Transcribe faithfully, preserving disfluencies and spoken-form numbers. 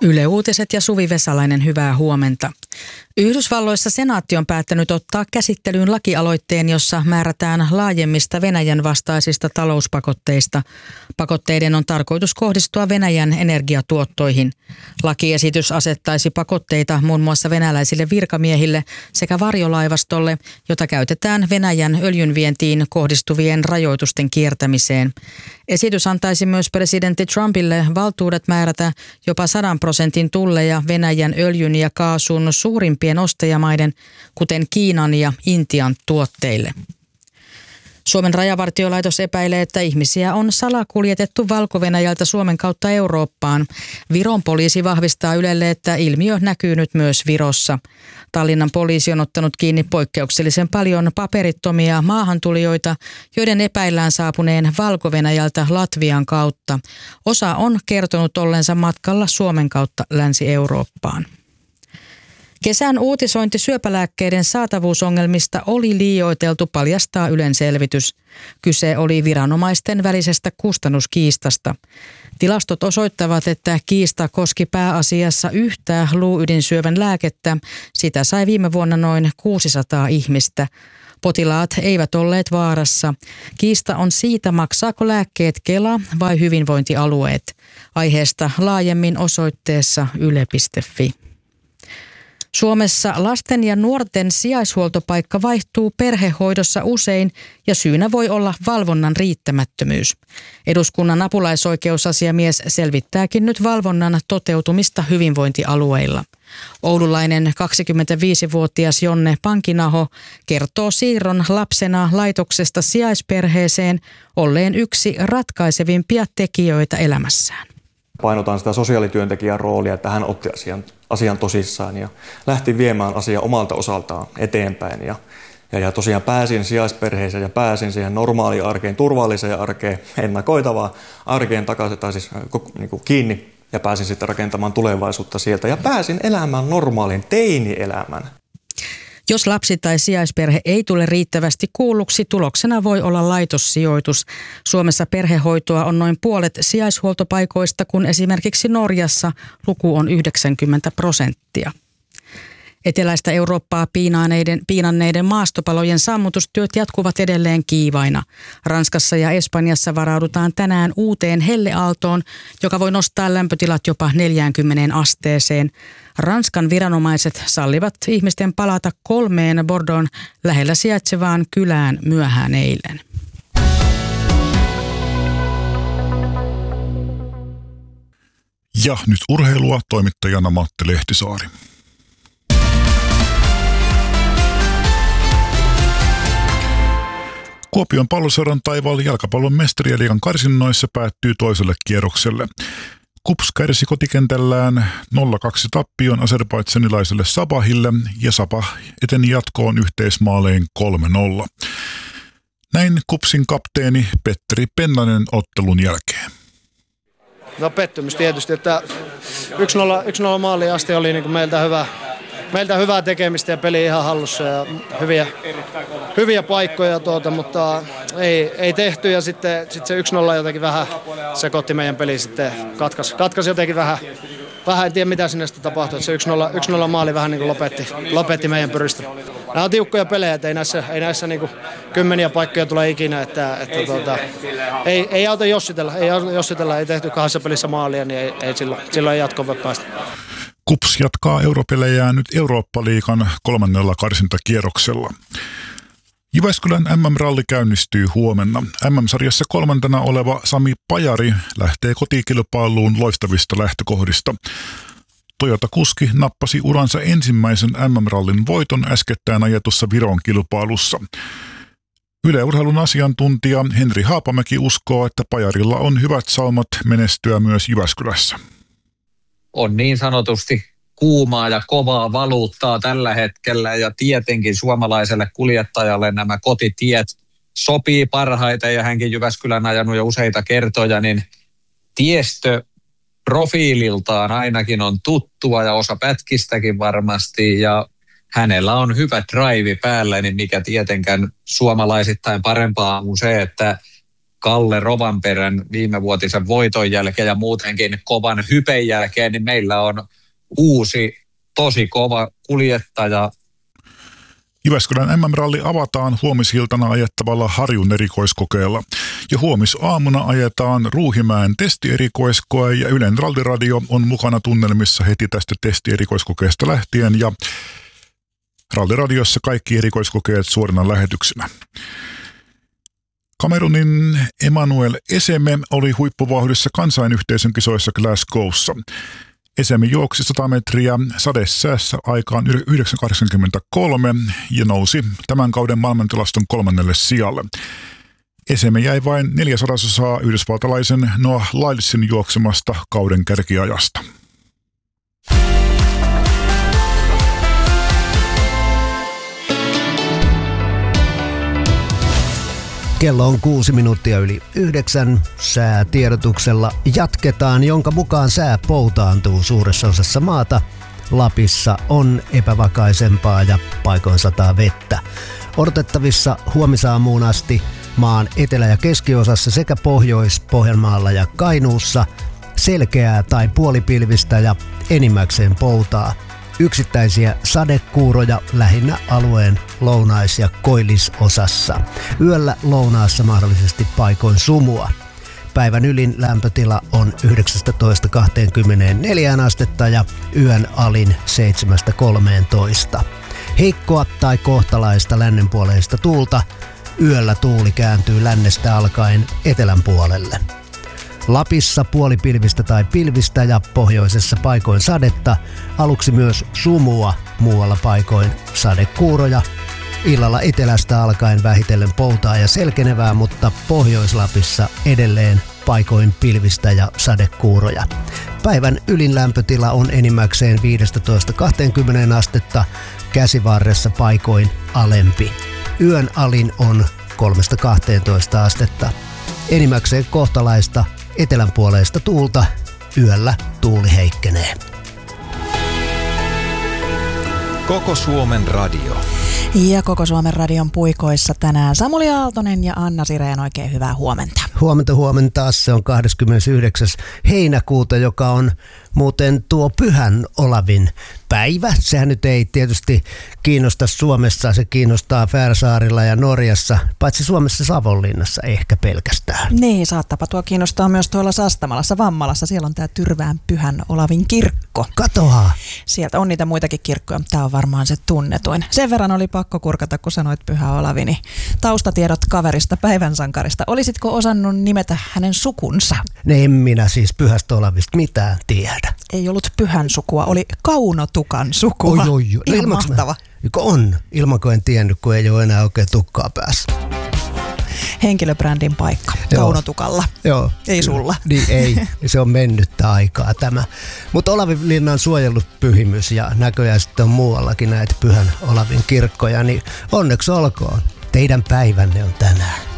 Yle Uutiset ja Suvi Vesalainen, hyvää huomenta. Yhdysvalloissa senaatti on päättänyt ottaa käsittelyyn lakialoitteen, jossa määrätään laajemmista Venäjän vastaisista talouspakotteista. Pakotteiden on tarkoitus kohdistua Venäjän energiatuottoihin. Lakiesitys asettaisi pakotteita muun muassa venäläisille virkamiehille sekä varjolaivastolle, jota käytetään Venäjän öljynvientiin kohdistuvien rajoitusten kiertämiseen. Esitys antaisi myös presidentti Trumpille valtuudet määrätä jopa sadan prosentin tulleja Venäjän öljyn ja kaasun suurimpien ostajamaiden, kuten Kiinan ja Intian tuotteille. Suomen rajavartiolaitos epäilee, että ihmisiä on salakuljetettu Valko-Venäjältä Suomen kautta Eurooppaan. Viron poliisi vahvistaa Ylelle, että ilmiö näkyy nyt myös Virossa. Tallinnan poliisi on ottanut kiinni poikkeuksellisen paljon paperittomia maahantulijoita, joiden epäillään saapuneen Valko-Venäjältä Latvian kautta. Osa on kertonut ollensa matkalla Suomen kautta Länsi-Eurooppaan. Kesän uutisointi syöpälääkkeiden saatavuusongelmista oli liioiteltu, paljastaa Ylen selvitys. Kyse oli viranomaisten välisestä kustannuskiistasta. Tilastot osoittavat, että kiista koski pääasiassa yhtä luuydinsyövän lääkettä. Sitä sai viime vuonna noin kuusisataa ihmistä. Potilaat eivät olleet vaarassa. Kiista on siitä, maksaako lääkkeet Kela vai hyvinvointialueet. Aiheesta laajemmin osoitteessa yle piste fi. Suomessa lasten ja nuorten sijaishuoltopaikka vaihtuu perhehoidossa usein ja syynä voi olla valvonnan riittämättömyys. Eduskunnan apulaisoikeusasiamies selvittääkin nyt valvonnan toteutumista hyvinvointialueilla. Oululainen kaksikymmentäviisivuotias Jonne Pankinaho kertoo siirron lapsena laitoksesta sijaisperheeseen olleen yksi ratkaisevimpia tekijöitä elämässään. Painotan sitä sosiaalityöntekijän roolia, että hän otti asian, asian tosissaan ja lähti viemään asiaa omalta osaltaan eteenpäin. Ja, ja, ja tosiaan pääsin sijaisperheeseen ja pääsin siihen normaaliin arkeen, turvalliseen arkeen, ennakoitavaan arkeen takaisin tai siis niin kuin kiinni ja pääsin sitten rakentamaan tulevaisuutta sieltä ja pääsin elämään normaalin teini-elämän. Jos lapsi tai sijaisperhe ei tule riittävästi kuulluksi, tuloksena voi olla laitossijoitus. Suomessa perhehoitoa on noin puolet sijaishuoltopaikoista, kun esimerkiksi Norjassa luku on yhdeksänkymmentä prosenttia. Eteläistä Eurooppaa piinanneiden, piinanneiden maastopalojen sammutustyöt jatkuvat edelleen kiivaina. Ranskassa ja Espanjassa varaudutaan tänään uuteen helleaaltoon, joka voi nostaa lämpötilat jopa neljäänkymmeneen asteeseen. Ranskan viranomaiset sallivat ihmisten palata kolmeen Bordeauxn lähellä sijaitsevaan kylään myöhään eilen. Ja nyt urheilua, toimittajana Matti Lehtisaari. Kuopion Palloseuran Taival jalkapallon mestariliigan karsinnoissa päättyy toiselle kierrokselle. KuPS kärsi kotikentällään nolla kaksi tappion azerbaidžanilaiselle Sabahille ja Sabah eteni jatkoon yhteismaalein kolme nolla. Näin KuPSin kapteeni Petteri Pennanen ottelun jälkeen. No pettymys tietysti, että yksi nolla maaliin asti oli niin kuin meiltä hyvä. Meiltä hyvää tekemistä ja peli ihan hallussa ja hyviä, hyviä paikkoja, tuota, mutta ei, ei tehty ja sitten, sitten se yksi nolla jotenkin vähän sekoitti meidän peli sitten, katkaisi, katkaisi jotenkin vähän, vähän en tiedä mitä sinne sitten tapahtui, että se yksi nolla maali vähän niin kuin lopetti, lopetti meidän pyristön. Nämä on tiukkoja pelejä, että ei näissä, ei näissä niin kuin kymmeniä paikkoja tule ikinä, että, että tuota, ei, ei auta jossitella, ei auta jossitella, ei tehty kahdessa pelissä maalia, niin ei, ei silloin, silloin ei jatkoon voi päästä. KuPS jatkaa europelejään nyt Eurooppa-liigan kolmannella karsintakierroksella. Jyväskylän M M-ralli käynnistyy huomenna. M M-sarjassa kolmantena oleva Sami Pajari lähtee kotikilpailuun loistavista lähtökohdista. Toyota-kuski nappasi uransa ensimmäisen M M-rallin voiton äskettäin ajetussa Viron kilpailussa. Yle Urheilun asiantuntija Henri Haapamäki uskoo, että Pajarilla on hyvät saumat menestyä myös Jyväskylässä. On niin sanotusti kuumaa ja kovaa valuuttaa tällä hetkellä ja tietenkin suomalaiselle kuljettajalle nämä kotitiet sopii parhaiten ja hänkin Jyväskylän ajanut jo useita kertoja, niin tiestö profiililtaan ainakin on tuttua ja osa pätkistäkin varmasti ja hänellä on hyvä drive päällä, niin mikä tietenkään suomalaisittain parempaa on se, että Kalle Rovanperän viimevuotisen voiton jälkeen ja muutenkin kovan hypen jälkeen, niin meillä on uusi, tosi kova kuljettaja. Jyväskylän M M-ralli avataan huomishiltana ajettavalla Harjun erikoiskokeella. Ja huomisaamuna ajetaan Ruuhimäen testierikoiskoe ja Ylen ralliradio on mukana tunnelmissa heti tästä testierikoiskokeesta lähtien ja ralliradiossa kaikki erikoiskokeet suorina lähetyksinä. Kamerunin Emmanuel Eseme oli huippuvauhdissa kansainyhteisön kisoissa Glasgowssa. Eseme juoksi sata metriä sadesäässä aikaan yhdeksän kahdeksankymmentäkolme ja nousi tämän kauden maailmantilaston kolmannelle sijalle. Eseme jäi vain neljäsadasosaa yhdysvaltalaisen Noah Lylesin juoksemasta kauden kärkiajasta. Kello on kuusi minuuttia yli yhdeksän. Säätiedotuksella jatketaan, jonka mukaan sää poutaantuu suuressa osassa maata. Lapissa on epävakaisempaa ja paikoin sataa vettä. Odotettavissa huomisaamuun asti maan etelä- ja keskiosassa sekä Pohjois-Pohjanmaalla ja Kainuussa selkeää tai puolipilvistä ja enimmäkseen poutaa. Yksittäisiä sadekuuroja lähinnä alueen lounais- ja koillisosassa. Yöllä lounaassa mahdollisesti paikoin sumua. Päivän ylin lämpötila on yhdeksäntoista kaksikymmentäneljä astetta ja yön alin seitsemästä kolmeentoista. Heikkoa tai kohtalaista lännenpuoleista tuulta. Yöllä tuuli kääntyy lännestä alkaen etelän puolelle. Lapissa puolipilvistä tai pilvistä ja pohjoisessa paikoin sadetta, aluksi myös sumua, muualla paikoin sadekuuroja. Illalla etelästä alkaen vähitellen poutaa ja selkenevää, mutta Pohjois-Lapissa edelleen paikoin pilvistä ja sadekuuroja. Päivän ylin lämpötila on enimmäkseen viisitoista kaksikymmentä astetta, käsivarressa paikoin alempi. Yön alin on kolmesta kahteentoista astetta. Enimmäkseen kohtalaista etelänpuoleista tuulta, yöllä tuuli heikkenee. Koko Suomen radio. Ja Koko Suomen radion puikoissa tänään Samuli Aaltonen ja Anna Sireen, oikein hyvää huomenta. Huomenta, huomenta. Se on kahdeskymmenesyhdeksäs heinäkuuta, joka on muuten tuo Pyhän Olavin päivä. Sehän nyt ei tietysti kiinnosta Suomessa, se kiinnostaa Färsaarilla ja Norjassa, paitsi Suomessa Savonlinnassa ehkä pelkästään. Niin, saattapa tuo kiinnostaa myös tuolla Sastamalassa, Vammalassa. Siellä on tämä Tyrvään Pyhän Olavin kirkko. Katoaa. Sieltä on niitä muitakin kirkkoja, mutta tämä on varmaan se tunnetuin. Sen verran oli pakko kurkata, kun sanoit Pyhä Olavi, niin taustatiedot kaverista, päivän sankarista. Olisitko osannut nimetä hänen sukunsa? Ne en minä siis Pyhästä Olavista mitään tiedä. Ei ollut Pyhän sukua, oli Kaunotukan sukua. Oi, oi, oi. Ihan mahtava. On, ilmanko en tiennyt, kun ei ole enää oikein tukkaa päässä. Henkilöbrändin paikka, Joo. Kaunotukalla. Joo. Ei sulla. Niin ei, se on mennyttä aikaa tämä. Mutta Olavinlinna on suojellut pyhimys ja näköjään sitten on muuallakin näitä Pyhän Olavin kirkkoja, niin onneksi olkoon. Teidän päivänne on tänään.